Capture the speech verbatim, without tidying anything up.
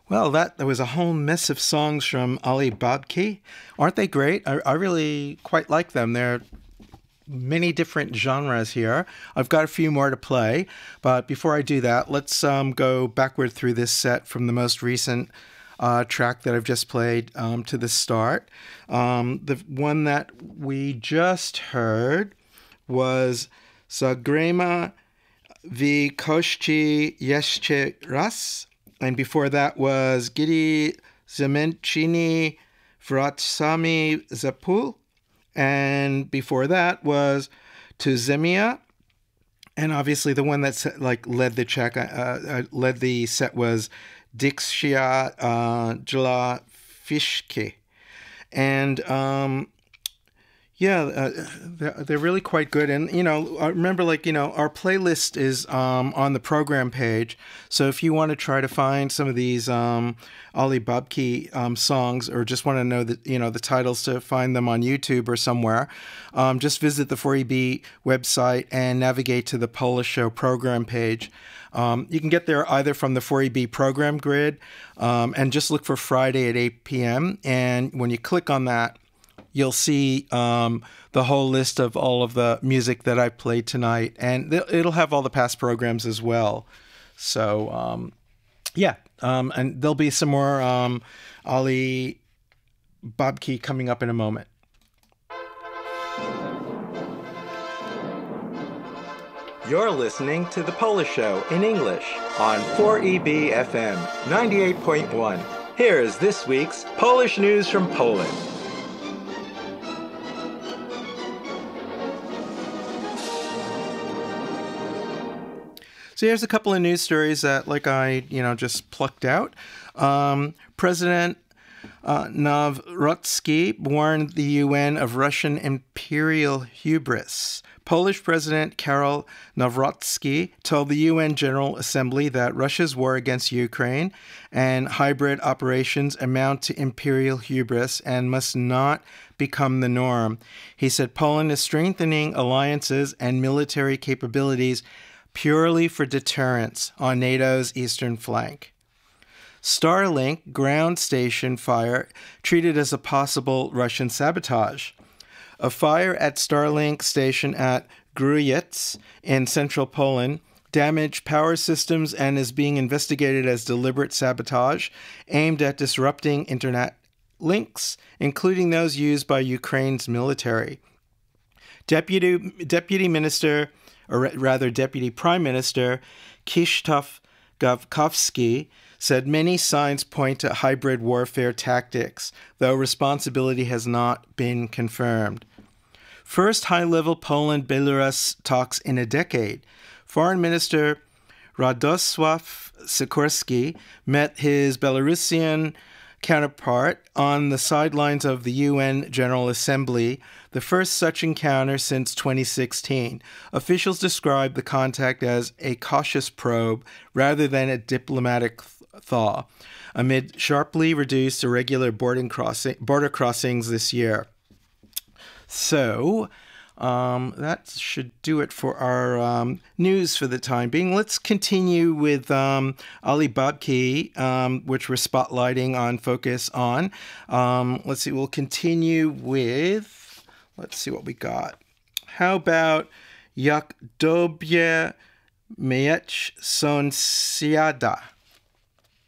Well, that there was a whole mess of songs from Ali Babki. Aren't they great? I, I really quite like them. They're many different genres here. I've got a few more to play, but before I do that, let's um, go backward through this set from the most recent uh, track that I've just played um, to the start. Um, the one that we just heard was Zagrema V Kości Jeszcze Raz, and before that was Giri Zemenchini Wracamy Zapul, and before that was To Zemia, and obviously the one that like led the check, uh, uh, led the set was Dixia uh, Jla Fishke, and um, yeah, uh, they're, they're really quite good. And, you know, I remember, like, you know, our playlist is um, on the program page. So if you want to try to find some of these um, Ali Babki um, songs, or just want to know the, you know, the titles to find them on YouTube or somewhere, um, just visit the four E B website and navigate to the Polish Show program page. Um, you can get there either from the four E B program grid um, and just look for Friday at eight p.m. And when you click on that, you'll see um, the whole list of all of the music that I played tonight, and it'll have all the past programs as well. So, um, yeah, um, and there'll be some more um, Ali Babki coming up in a moment. You're listening to The Polish Show in English on four E B F M ninety-eight point one. Here's this week's Polish news from Poland. So here's a couple of news stories that, like, I, you know, just plucked out. Um, President uh, Nawrocki warned the U N of Russian imperial hubris. Polish President Karol Nawrocki told the U N General Assembly that Russia's war against Ukraine and hybrid operations amount to imperial hubris and must not become the norm. He said Poland is strengthening alliances and military capabilities purely for deterrence on NATO's eastern flank. Starlink ground station fire treated as a possible Russian sabotage. A fire at Starlink station at Grujec in central Poland damaged power systems and is being investigated as deliberate sabotage aimed at disrupting internet links, including those used by Ukraine's military. Deputy, Deputy Minister or rather Deputy Prime Minister Krzysztof Gawkowski said many signs point to hybrid warfare tactics, though responsibility has not been confirmed. First high-level Poland-Belarus talks in a decade. Foreign Minister Radosław Sikorski met his Belarusian counterpart on the sidelines of the U N General Assembly, the first such encounter since twenty sixteen. Officials described the contact as a cautious probe rather than a diplomatic thaw, amid sharply reduced irregular border, crossing, border crossings this year. So, um, that should do it for our um, news for the time being. Let's continue with um, Ali Babki, um, which we're spotlighting on Focus On. Um, let's see, we'll continue with, let's see what we got. How about Jak Dobie Mieć Sąsiada?